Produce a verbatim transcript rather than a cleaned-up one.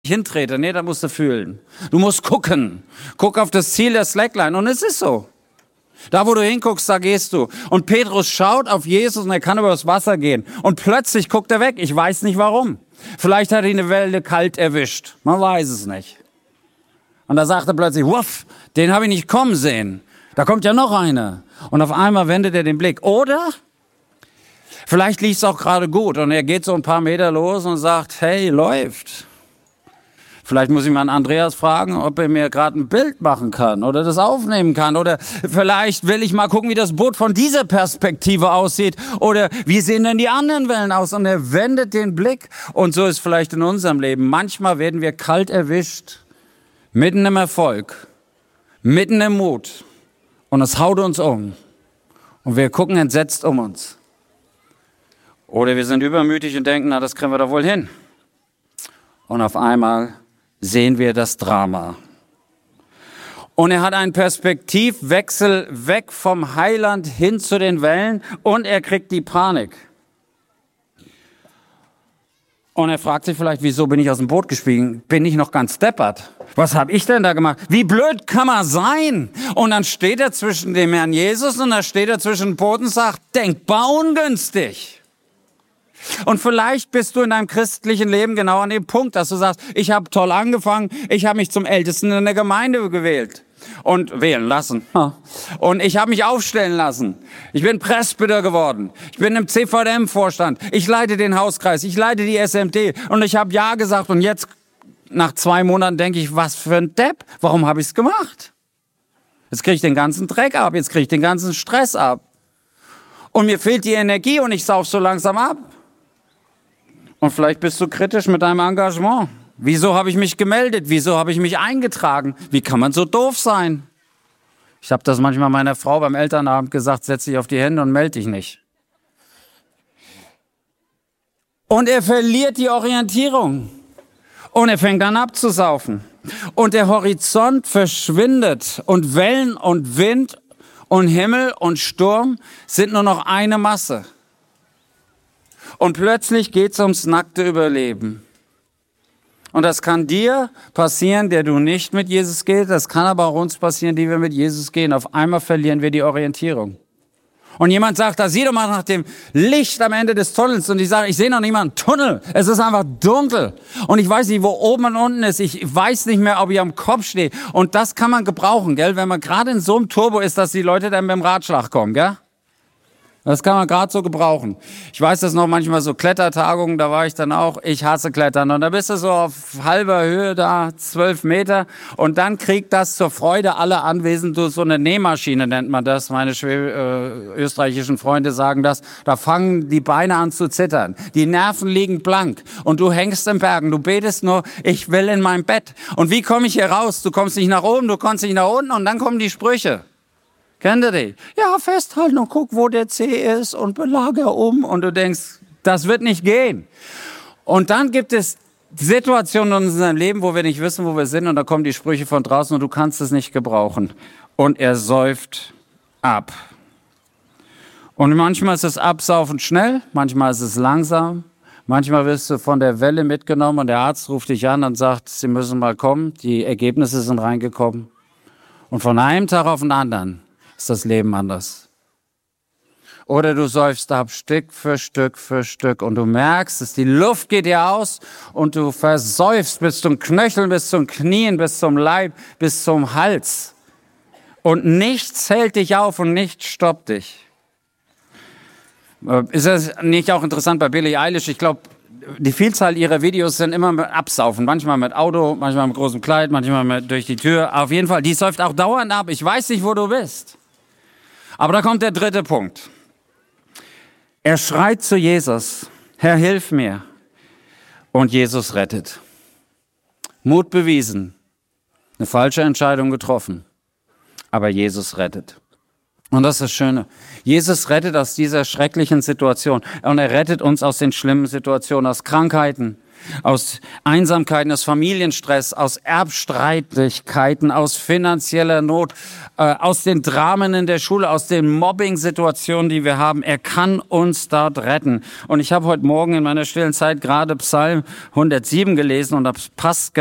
hintrete. Nee, da musst du fühlen. Du musst gucken. Guck auf das Ziel der Slackline. Und es ist so. Da, wo du hinguckst, da gehst du. Und Petrus schaut auf Jesus und er kann über das Wasser gehen. Und plötzlich guckt er weg. Ich weiß nicht warum. Vielleicht hat ihn eine Welle kalt erwischt. Man weiß es nicht. Und da sagt er plötzlich, wuff, den habe ich nicht kommen sehen. Da kommt ja noch einer. Und auf einmal wendet er den Blick. Oder vielleicht liegt es auch gerade gut. Und er geht so ein paar Meter los und sagt, hey, läuft. Vielleicht muss ich mal an Andreas fragen, ob er mir gerade ein Bild machen kann oder das aufnehmen kann. Oder vielleicht will ich mal gucken, wie das Boot von dieser Perspektive aussieht. Oder wie sehen denn die anderen Wellen aus? Und er wendet den Blick. Und so ist vielleicht in unserem Leben. Manchmal werden wir kalt erwischt, mitten im Erfolg, mitten im Mut. Und es haut uns um. Und wir gucken entsetzt um uns. Oder wir sind übermütig und denken, na, das kriegen wir doch wohl hin. Und auf einmal sehen wir das Drama. Und er hat einen Perspektivwechsel weg vom Heiland hin zu den Wellen und er kriegt die Panik. Und er fragt sich vielleicht, wieso bin ich aus dem Boot gestiegen? Bin ich noch ganz deppert? Was habe ich denn da gemacht? Wie blöd kann man sein? Und dann steht er zwischen dem Herrn Jesus und dann steht er zwischen dem Boot und sagt, denkbar ungünstig. Und vielleicht bist du in deinem christlichen Leben genau an dem Punkt, dass du sagst, ich habe toll angefangen, ich habe mich zum Ältesten in der Gemeinde gewählt und wählen lassen. Und ich habe mich aufstellen lassen. Ich bin Presbyter geworden. Ich bin im C V M-Vorstand. Ich leite den Hauskreis. Ich leite die S M D. Und ich habe Ja gesagt. Und jetzt, nach zwei Monaten, denke ich, was für ein Depp. Warum habe ich es gemacht? Jetzt kriege ich den ganzen Dreck ab. Jetzt kriege ich den ganzen Stress ab. Und mir fehlt die Energie und ich sauf so langsam ab. Und vielleicht bist du kritisch mit deinem Engagement. Wieso habe ich mich gemeldet? Wieso habe ich mich eingetragen? Wie kann man so doof sein? Ich habe das manchmal meiner Frau beim Elternabend gesagt, setz dich auf die Hände und melde dich nicht. Und er verliert die Orientierung. Und er fängt an abzusaufen. Und der Horizont verschwindet. Und Wellen und Wind und Himmel und Sturm sind nur noch eine Masse. Und plötzlich geht es ums nackte Überleben. Und das kann dir passieren, der du nicht mit Jesus gehst. Das kann aber auch uns passieren, die wir mit Jesus gehen. Auf einmal verlieren wir die Orientierung. Und jemand sagt, da sieh doch mal nach dem Licht am Ende des Tunnels. Und ich sage, ich sehe noch nicht mal einen Tunnel. Es ist einfach dunkel. Und ich weiß nicht, wo oben und unten ist. Ich weiß nicht mehr, ob ich am Kopf stehe. Und das kann man gebrauchen, gell? Wenn man gerade in so einem Turbo ist, dass die Leute dann mit dem Ratschlag kommen, gell? Das kann man gerade so gebrauchen. Ich weiß das noch manchmal so Klettertagungen, da war ich dann auch, ich hasse Klettern. Und da bist du so auf halber Höhe da, zwölf Meter. Und dann kriegt das zur Freude aller Anwesenden so eine Nähmaschine, nennt man das. Meine Schwä- äh, österreichischen Freunde sagen das. Da fangen die Beine an zu zittern. Die Nerven liegen blank. Und du hängst im Bergen. Du betest nur, ich will in mein Bett. Und wie komme ich hier raus? Du kommst nicht nach oben, du kommst nicht nach unten. Und dann kommen die Sprüche. Kennt ihr die? Ja, festhalten und guck, wo der C ist und belager um. Und du denkst, das wird nicht gehen. Und dann gibt es Situationen in unserem Leben, wo wir nicht wissen, wo wir sind. Und da kommen die Sprüche von draußen und du kannst es nicht gebrauchen. Und er säuft ab. Und manchmal ist es Absaufen schnell, manchmal ist es langsam. Manchmal wirst du von der Welle mitgenommen und der Arzt ruft dich an und sagt, Sie müssen mal kommen. Die Ergebnisse sind reingekommen. Und von einem Tag auf den anderen ist das Leben anders. Oder du säufst ab Stück für Stück für Stück und du merkst, dass die Luft geht dir aus und du versäufst bis zum Knöcheln, bis zum Knien, bis zum Leib, bis zum Hals. Und nichts hält dich auf und nichts stoppt dich. Ist das nicht auch interessant bei Billie Eilish? Ich glaube, die Vielzahl ihrer Videos sind immer mit Absaufen. Manchmal mit Auto, manchmal mit großem Kleid, manchmal mit durch die Tür. Auf jeden Fall, die säuft auch dauernd ab. Ich weiß nicht, wo du bist. Aber da kommt der dritte Punkt. Er schreit zu Jesus, Herr, hilf mir. Und Jesus rettet. Mut bewiesen. Eine falsche Entscheidung getroffen. Aber Jesus rettet. Und das ist das Schöne. Jesus rettet aus dieser schrecklichen Situation. Und er rettet uns aus den schlimmen Situationen, aus Krankheiten. aus Einsamkeiten, aus Familienstress, aus Erbstreitigkeiten, aus finanzieller Not, äh, aus den Dramen in der Schule, aus den Mobbing-Situationen, die wir haben. Er kann uns dort retten. Und ich habe heute Morgen in meiner stillen Zeit gerade Psalm hundertsieben gelesen und das passt